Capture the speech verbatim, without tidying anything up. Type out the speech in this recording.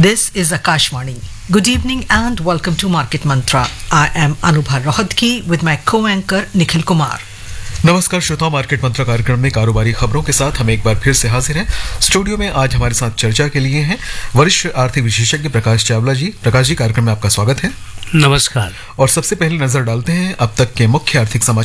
This is Akashvani. Good evening and welcome to Market Mantra. I am Anubha Rohatgi with my co-anchor Nikhil Kumar. नमस्कार श्रोताओं, market मंत्र कार्यक्रम में कारोबारी खबरों के साथ हम एक बार फिर से हाजिर हैं। स्टूडियो में आज हमारे साथ चर्चा के लिए हैं वरिष्ठ आर्थिक विशेषज्ञ प्रकाश चावला जी। प्रकाश जी, कार्यक्रम में आपका स्वागत है। नमस्कार। और सबसे पहले नजर डालते हैं अब तक के मुख्य आर्थिक समाचार